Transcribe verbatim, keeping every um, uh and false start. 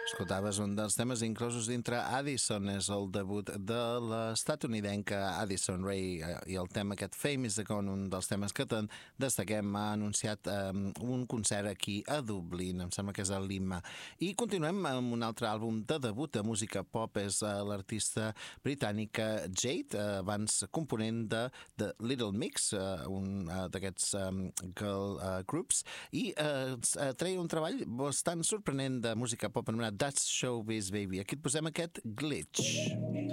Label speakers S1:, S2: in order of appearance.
S1: Escoltaves un dels temes inclosos dintre Addison, és el debut de l'estatunidenca Addison Rae i el tema aquest Fame is the Gone, un dels temes que tant destaquem, ha anunciat um, un concert aquí a Dublín, em sembla que és a Lima. I continuem amb un altre àlbum de debut de música pop, és uh, l'artista britànica Jade, uh, abans component de The Little Mix, uh, un uh, d'aquests um, girl uh, groups, i uh, treia un treball bastant sorprenent de música pop anomenat That's Showbiz Baby. Aquí et posem aquest Glitch.